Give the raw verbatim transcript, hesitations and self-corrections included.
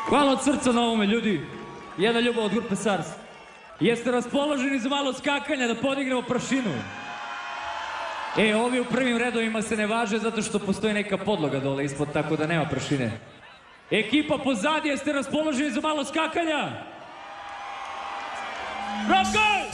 Hvala od srca na ovome, ljudi. Jedna ljubav od grupe SARS. Jeste raspoloženi za malo skakanja da podignemo prašinu? E, ovi u prvim redovima se ne važe zato što postoji neka podloga dole ispod, tako da nema prašine. Ekipa pozadi, jeste raspoloženi za malo skakanja? Rokaj!